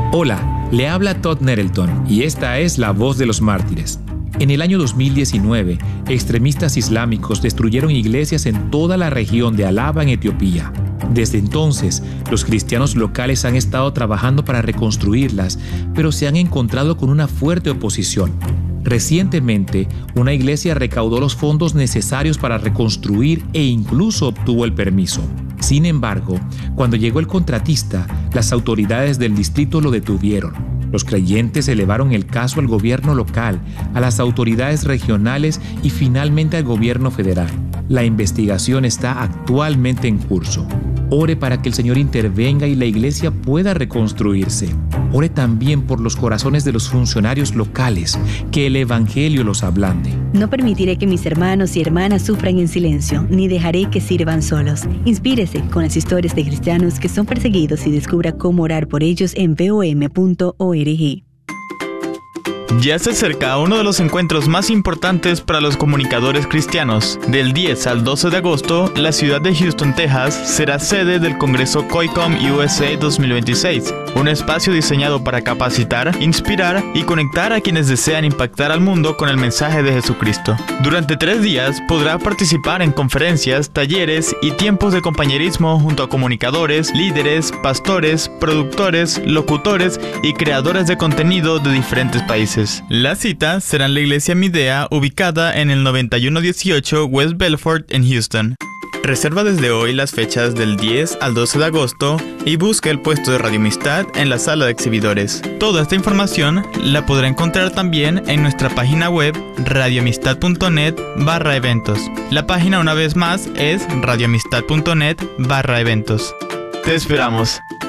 Hola, le habla Todd Nettleton y esta es La Voz de los Mártires. En el año 2019, extremistas islámicos destruyeron iglesias en toda la región de Alaba, en Etiopía. Desde entonces, los cristianos locales han estado trabajando para reconstruirlas, pero se han encontrado con una fuerte oposición. Recientemente, una iglesia recaudó los fondos necesarios para reconstruir e incluso obtuvo el permiso. Sin embargo, cuando llegó el contratista, las autoridades del distrito lo detuvieron. Los creyentes elevaron el caso al gobierno local, a las autoridades regionales y finalmente al gobierno federal. La investigación está actualmente en curso. Ore para que el Señor intervenga y la iglesia pueda reconstruirse. Ore también por los corazones de los funcionarios locales, que el Evangelio los ablande. No permitiré que mis hermanos y hermanas sufran en silencio, ni dejaré que sirvan solos. Inspírese con las historias de cristianos que son perseguidos y descubra cómo orar por ellos en vom.org. Ya se acerca uno de los encuentros más importantes para los comunicadores cristianos. Del 10 al 12 de agosto, la ciudad de Houston, Texas, será sede del Congreso COICOM USA 2026, un espacio diseñado para capacitar, inspirar y conectar a quienes desean impactar al mundo con el mensaje de Jesucristo. Durante 3 días podrá participar en conferencias, talleres y tiempos de compañerismo junto a comunicadores, líderes, pastores, productores, locutores y creadores de contenido de diferentes países. La cita será en la iglesia Midea, ubicada en el 9118 West Belfort en Houston. Reserva desde hoy las fechas del 10 al 12 de agosto y busca el puesto de Radio Amistad en la sala de exhibidores. Toda esta información la podrá encontrar también en nuestra página web radioamistad.net/eventos. La página, una vez más, es radioamistad.net/eventos. Te esperamos.